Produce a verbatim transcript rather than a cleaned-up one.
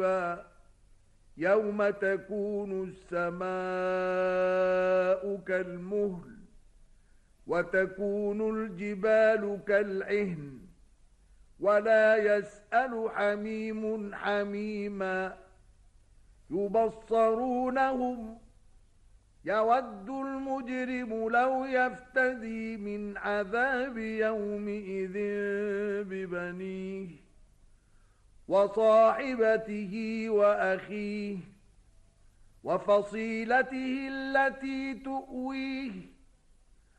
يوم تكون السماء كالمهل وتكون الجبال كالعهن ولا يسأل حميم حميما يبصرونهم يود المجرم لو يفتدي من عذاب يومئذ ببنيه وصاحبته وأخيه وفصيلته التي تؤويه